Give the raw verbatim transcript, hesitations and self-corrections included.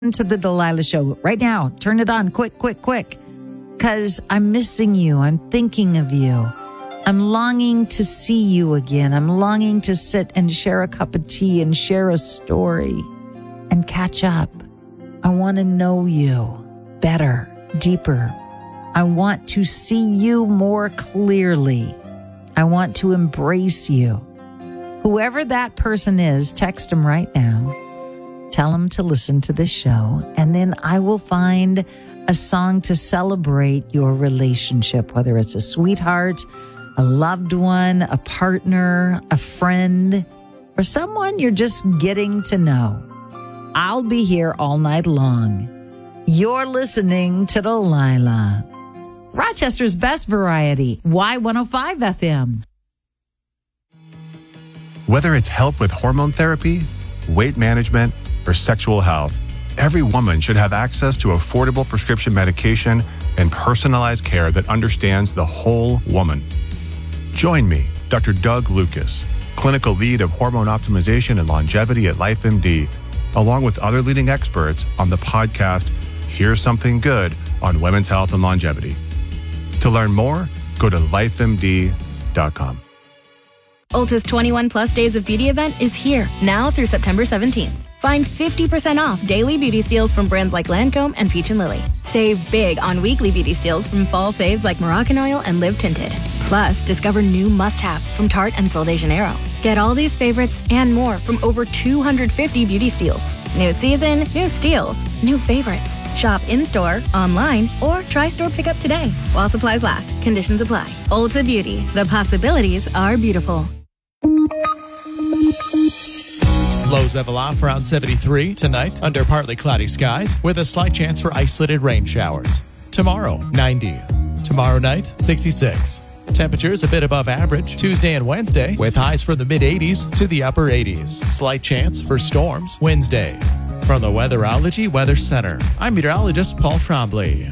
to the Delilah Show right now. Turn it on quick, quick, quick. Because I'm missing you. I'm thinking of you. I'm longing to see you again. I'm longing to sit and share a cup of tea and share a story and catch up. I want to know you better, deeper. I want to see you more clearly. I want to embrace you. Whoever that person is, text them right now. Tell them to listen to this show, and then I will find a song to celebrate your relationship, whether it's a sweetheart, a loved one, a partner, a friend, or someone you're just getting to know. I'll be here all night long. You're listening to Delilah. Rochester's best variety, Y one oh five F M. Whether it's help with hormone therapy, weight management, or sexual health, every woman should have access to affordable prescription medication and personalized care that understands the whole woman. Join me, Doctor Doug Lucas, clinical lead of hormone optimization and longevity at LifeMD, along with other leading experts on the podcast, Here's Something Good on Women's Health and Longevity. To learn more, go to life M D dot com. Ulta's twenty-one plus Days of Beauty event is here, now through September seventeenth. Find fifty percent off daily beauty steals from brands like Lancome and Peach and Lily. Save big on weekly beauty steals from fall faves like Moroccan Oil and Live Tinted. Plus, discover new must-haves from Tarte and Sol de Janeiro. Get all these favorites and more from over two hundred fifty beauty steals. New season, new steals, new favorites. Shop in-store, online, or try store pickup today. While supplies last, conditions apply. Ulta Beauty, the possibilities are beautiful. Lows level off around seventy-three tonight under partly cloudy skies with a slight chance for isolated rain showers. Tomorrow, ninety. Tomorrow night, sixty-six. Temperatures a bit above average Tuesday and Wednesday with highs from the mid-eighties to the upper eighties. Slight chance for storms Wednesday. From the Weatherology Weather Center, I'm meteorologist Paul Trombley.